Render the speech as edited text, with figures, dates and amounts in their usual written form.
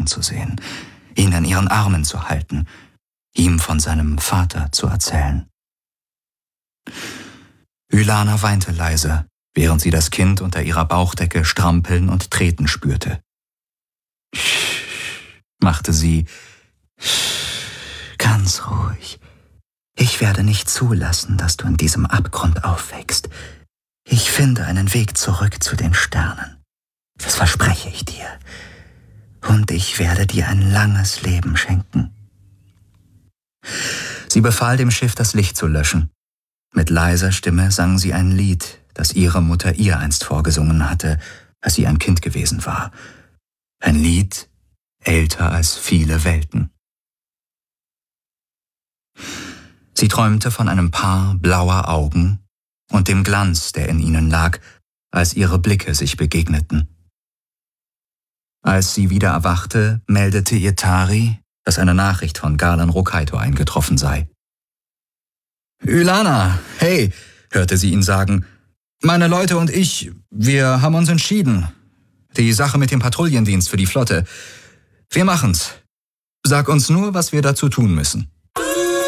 Augen zu sehen, ihn in ihren Armen zu halten, ihm von seinem Vater zu erzählen. Ylana weinte leise, während sie das Kind unter ihrer Bauchdecke strampeln und treten spürte. Machte sie, ganz ruhig. Ich werde nicht zulassen, dass du in diesem Abgrund aufwächst. Ich finde einen Weg zurück zu den Sternen. Das verspreche ich dir. Und ich werde dir ein langes Leben schenken. Sie befahl dem Schiff, das Licht zu löschen. Mit leiser Stimme sang sie ein Lied, das ihre Mutter ihr einst vorgesungen hatte, als sie ein Kind gewesen war. Ein Lied, älter als viele Welten. Sie träumte von einem Paar blauer Augen und dem Glanz, der in ihnen lag, als ihre Blicke sich begegneten. Als sie wieder erwachte, meldete ihr Tari, dass eine Nachricht von Garlan Rokaito eingetroffen sei. »Ylana, hey«, hörte sie ihn sagen, »meine Leute und ich, wir haben uns entschieden. Die Sache mit dem Patrouillendienst für die Flotte. Wir machen's. Sag uns nur, was wir dazu tun müssen.«